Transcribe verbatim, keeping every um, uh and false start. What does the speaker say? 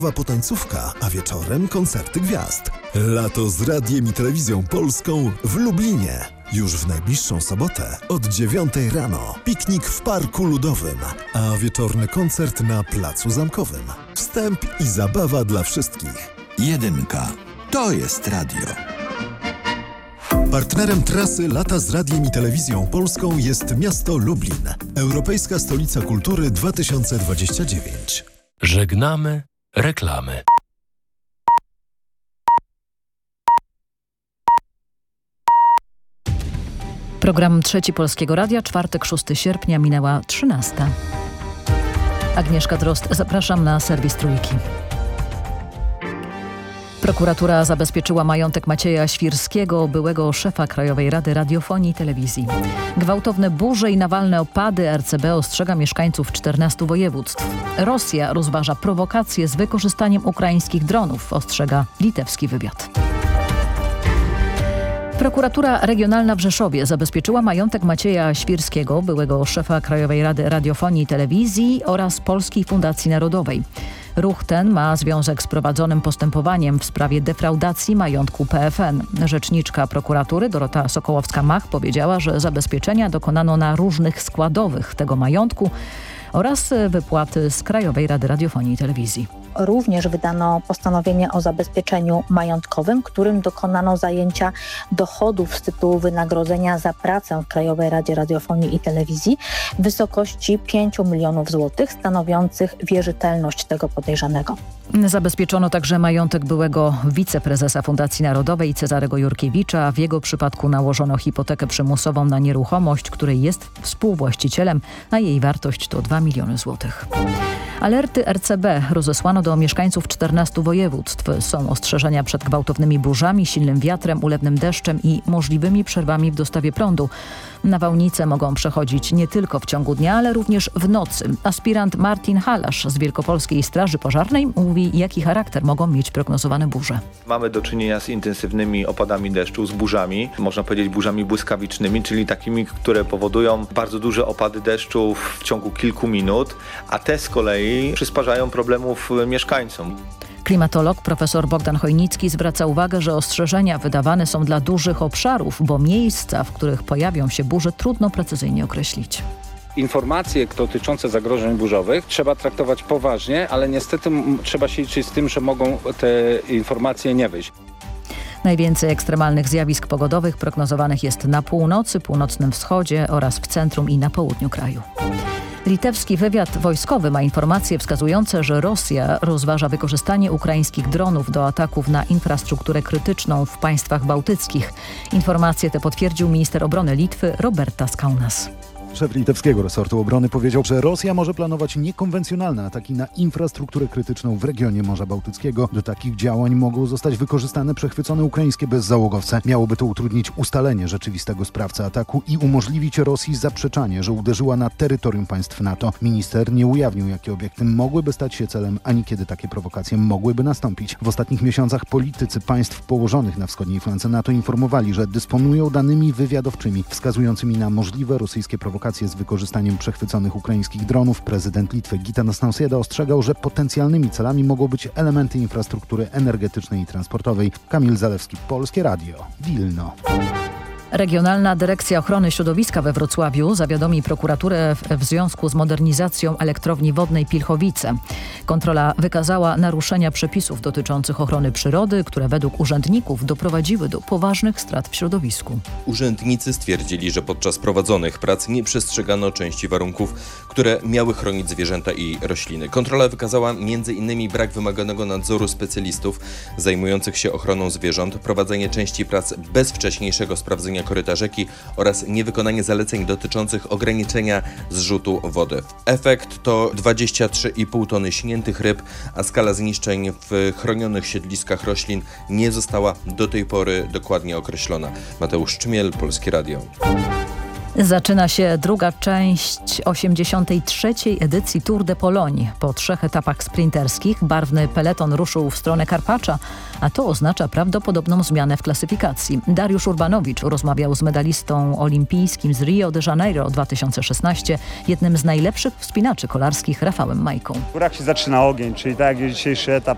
Potańcówka, a wieczorem koncerty gwiazd. Lato z radiem i telewizją polską w Lublinie. Już w najbliższą sobotę od dziewiątej rano. Piknik w Parku Ludowym, a wieczorny koncert na Placu Zamkowym. Wstęp i zabawa dla wszystkich. Jedynka. To jest radio. Partnerem trasy Lata z radiem i telewizją polską jest miasto Lublin. Europejska Stolica Kultury dwa tysiące dwudziesty dziewiąty. Żegnamy reklamy. Program Trzeci Polskiego Radia, czwartek, szóstego sierpnia, minęła trzynasta. Agnieszka Drozd, zapraszam na serwis Trójki. Prokuratura zabezpieczyła majątek Macieja Świrskiego, byłego szefa Krajowej Rady Radiofonii i Telewizji. Gwałtowne burze i nawalne opady R C B ostrzega mieszkańców czternastu województw. Rosja rozważa prowokacje z wykorzystaniem ukraińskich dronów, ostrzega litewski wywiad. Prokuratura Regionalna w Rzeszowie zabezpieczyła majątek Macieja Świrskiego, byłego szefa Krajowej Rady Radiofonii i Telewizji oraz Polskiej Fundacji Narodowej. Ruch ten ma związek z prowadzonym postępowaniem w sprawie defraudacji majątku P F N. Rzeczniczka prokuratury Dorota Sokołowska-Mach powiedziała, że zabezpieczenia dokonano na różnych składowych tego majątku oraz wypłaty z Krajowej Rady Radiofonii i Telewizji. Również wydano postanowienie o zabezpieczeniu majątkowym, którym dokonano zajęcia dochodów z tytułu wynagrodzenia za pracę w Krajowej Radzie Radiofonii i Telewizji w wysokości pięciu milionów złotych, stanowiących wierzytelność tego podejrzanego. Zabezpieczono także majątek byłego wiceprezesa Fundacji Narodowej Cezarego Jurkiewicza. W jego przypadku nałożono hipotekę przymusową na nieruchomość, której jest współwłaścicielem, a jej wartość to dwa miliony złotych. Alerty R C B rozesłano do mieszkańców czternastu województw. Są ostrzeżenia przed gwałtownymi burzami, silnym wiatrem, ulewnym deszczem i możliwymi przerwami w dostawie prądu. Nawałnice mogą przechodzić nie tylko w ciągu dnia, ale również w nocy. Aspirant Martin Halasz z Wielkopolskiej Straży Pożarnej mówi, jaki charakter mogą mieć prognozowane burze. Mamy do czynienia z intensywnymi opadami deszczu, z burzami, można powiedzieć burzami błyskawicznymi, czyli takimi, które powodują bardzo duże opady deszczu w ciągu kilku minut, a te z kolei przysparzają problemów mieszkańcom. Klimatolog profesor Bogdan Chojnicki zwraca uwagę, że ostrzeżenia wydawane są dla dużych obszarów, bo miejsca, w których pojawią się burze, trudno precyzyjnie określić. Informacje dotyczące zagrożeń burzowych trzeba traktować poważnie, ale niestety m- trzeba się liczyć z tym, że mogą te informacje nie wyjść. Najwięcej ekstremalnych zjawisk pogodowych prognozowanych jest na północy, północnym wschodzie oraz w centrum i na południu kraju. Litewski wywiad wojskowy ma informacje wskazujące, że Rosja rozważa wykorzystanie ukraińskich dronów do ataków na infrastrukturę krytyczną w państwach bałtyckich. Informacje te potwierdził minister obrony Litwy Robertas Kaunas. Szef litewskiego resortu obrony powiedział, że Rosja może planować niekonwencjonalne ataki na infrastrukturę krytyczną w regionie Morza Bałtyckiego. Do takich działań mogą zostać wykorzystane przechwycone ukraińskie bezzałogowce. Miałoby to utrudnić ustalenie rzeczywistego sprawcy ataku i umożliwić Rosji zaprzeczanie, że uderzyła na terytorium państw NATO. Minister nie ujawnił, jakie obiekty mogłyby stać się celem, ani kiedy takie prowokacje mogłyby nastąpić. W ostatnich miesiącach politycy państw położonych na wschodniej flance NATO informowali, że dysponują danymi wywiadowczymi wskazującymi na możliwe rosyjskie prowokacje z wykorzystaniem przechwyconych ukraińskich dronów. Prezydent Litwy Gitanas Nausėda ostrzegał, że potencjalnymi celami mogą być elementy infrastruktury energetycznej i transportowej. Kamil Zalewski, Polskie Radio, Wilno. Regionalna Dyrekcja Ochrony Środowiska we Wrocławiu zawiadomi prokuraturę w, w związku z modernizacją elektrowni wodnej Pilchowice. Kontrola wykazała naruszenia przepisów dotyczących ochrony przyrody, które według urzędników doprowadziły do poważnych strat w środowisku. Urzędnicy stwierdzili, że podczas prowadzonych prac nie przestrzegano części warunków, które miały chronić zwierzęta i rośliny. Kontrola wykazała między innymi brak wymaganego nadzoru specjalistów zajmujących się ochroną zwierząt, prowadzenie części prac bez wcześniejszego sprawdzenia koryta rzeki oraz niewykonanie zaleceń dotyczących ograniczenia zrzutu wody. Efekt to dwadzieścia trzy i pół tony śniętych ryb, a skala zniszczeń w chronionych siedliskach roślin nie została do tej pory dokładnie określona. Mateusz Czmiel, Polskie Radio. Zaczyna się druga część osiemdziesiątej trzeciej edycji Tour de Pologne. Po trzech etapach sprinterskich barwny peleton ruszył w stronę Karpacza, a to oznacza prawdopodobną zmianę w klasyfikacji. Dariusz Urbanowicz rozmawiał z medalistą olimpijskim z Rio de Janeiro dwa tysiące szesnaście, jednym z najlepszych wspinaczy kolarskich Rafałem Majką. W górach się zaczyna ogień, czyli tak jak dzisiejszy etap